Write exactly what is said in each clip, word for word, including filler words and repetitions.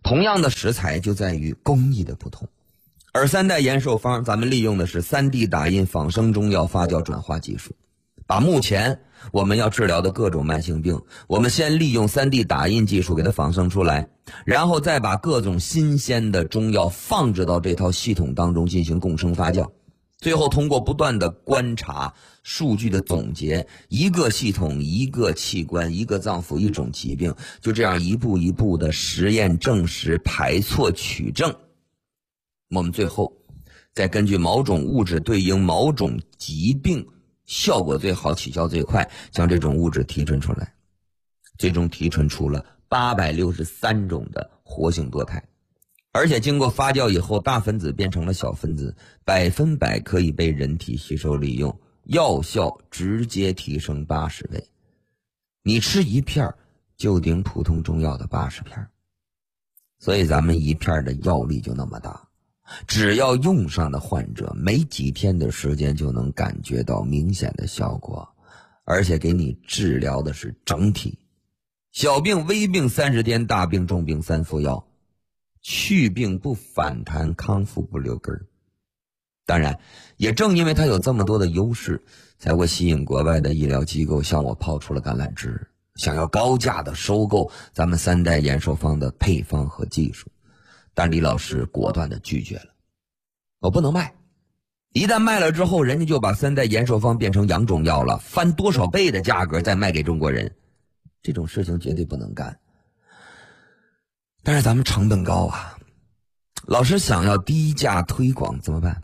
同样的食材就在于工艺的不同。而三代延寿方咱们利用的是 三 D 打印仿生中药发酵转化技术，把目前我们要治疗的各种慢性病，我们先利用 三 D 打印技术给它仿生出来，然后再把各种新鲜的中药放置到这套系统当中进行共生发酵，最后通过不断的观察数据的总结，一个系统一个器官一个脏腑一种疾病，就这样一步一步的实验证实排错取证，我们最后再根据某种物质对应某种疾病效果最好起效最快，将这种物质提纯出来，最终提纯出了八百六十三种的活性多肽，而且经过发酵以后大分子变成了小分子，百分百可以被人体吸收利用，药效直接提升八十倍。你吃一片就顶普通中药的八十片，所以咱们一片的药力就那么大，只要用上的患者没几天的时间就能感觉到明显的效果，而且给你治疗的是整体，小病微病三十天，大病重病三副药，去病不反弹，康复不留根儿。当然也正因为它有这么多的优势，才会吸引国外的医疗机构向我抛出了橄榄枝，想要高价的收购咱们三代延寿方的配方和技术。但李老师果断的拒绝了，我不能卖，一旦卖了之后，人家就把三代延寿方变成洋中药了，翻多少倍的价格再卖给中国人，这种事情绝对不能干。但是咱们成本高啊，老师想要低价推广怎么办？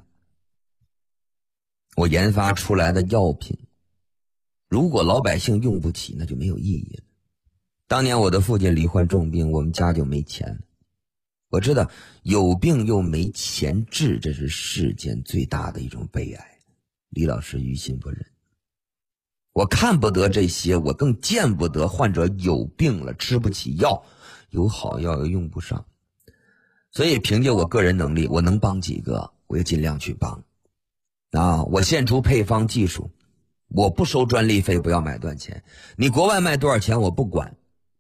我研发出来的药品，如果老百姓用不起，那就没有意义了。当年我的父亲罹患重病，我们家就没钱了。我知道有病又没钱治，这是世间最大的一种悲哀。李老师于心不忍，我看不得这些，我更见不得患者有病了吃不起药，有好药又用不上。所以凭借我个人能力，我能帮几个我也尽量去帮啊！我献出配方技术，我不收专利费，不要买断钱，你国外卖多少钱我不管。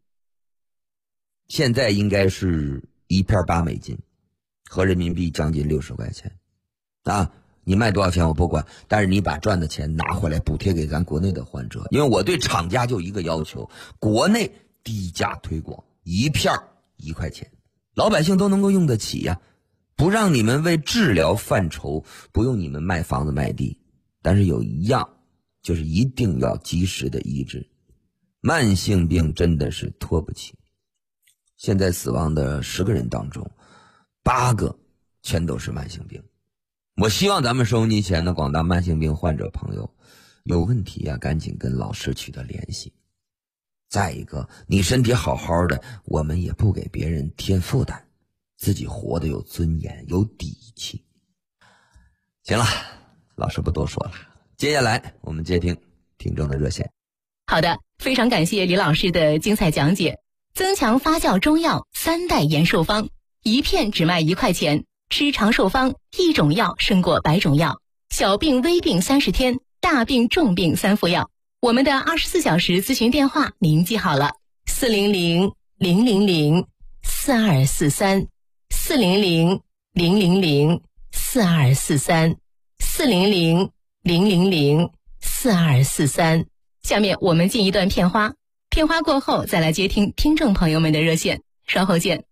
现在应该是一片八美金，合人民币将近六十块钱啊！你卖多少钱我不管，但是你把赚的钱拿回来补贴给咱国内的患者，因为我对厂家就一个要求，国内低价推广，一片一块钱，老百姓都能够用得起呀、啊！不让你们为治疗犯愁，不用你们卖房子卖地，但是有一样，就是一定要及时的医治。慢性病真的是拖不起，现在死亡的十个人当中，八个全都是慢性病。我希望咱们收音机前的广大慢性病患者朋友，有问题啊，赶紧跟老师取得联系。再一个，你身体好好的，我们也不给别人添负担，自己活得有尊严有底气。行了，老师不多说了，接下来我们接听听众的热线。 好的，非常感谢李老师的精彩讲解。增强发酵中药三代延寿方，一片只卖一块钱，吃长寿方，一种药胜过百种药，小病微病三十天，大病重病三副药。我们的二十四小时咨询电话您记好了，四零零零零零四二四三，四零零零零零四二四三，四零零零零零四二四三。下面我们进一段片花，片花过后再来接听听众朋友们的热线，稍后见。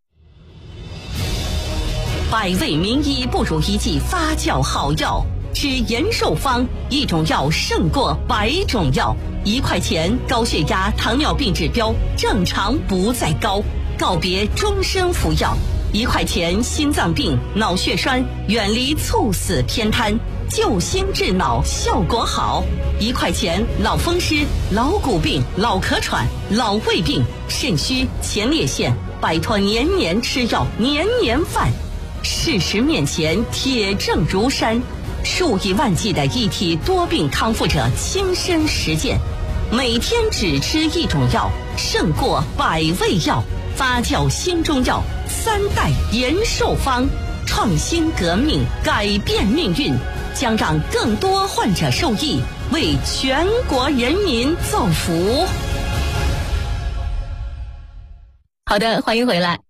百味名医不如一剂发酵好药，吃延寿方，一种药胜过百种药。一块钱，高血压、糖尿病指标正常不再高，告别终身服药。一块钱，心脏病、脑血栓远离猝死偏瘫，救心治脑效果好。一块钱，老风湿、老骨病、老咳喘、老胃病、肾虚、前列腺，摆脱年年吃药、年年犯。事实面前，铁证如山，数以万计的一体多病康复者亲身实践，每天只吃一种药，胜过百味药。发酵新中药三代延寿方，创新革命，改变命运，将让更多患者受益，为全国人民造福。 好的，欢迎回来。